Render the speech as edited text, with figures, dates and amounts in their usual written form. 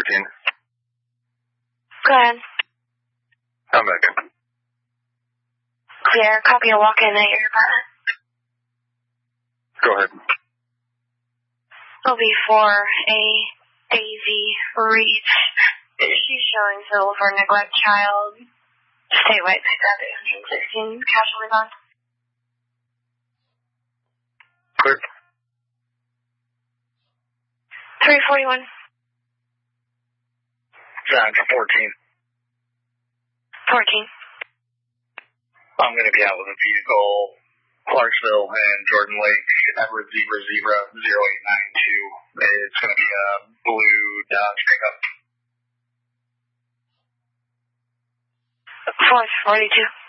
14. Go ahead. I'm back. Clear. Copy a walk-in at your apartment. Go ahead. Will be for a Daisy Reach. She's showing civil for neglect child. Statewide pickup 816. Cash only bond. Clear. 341. John for 14. 14. I'm going to be out with a vehicle, Clarksville and Jordan Lake, Everett Zebra 0892. It's going to be a blue Dodge pickup. 442.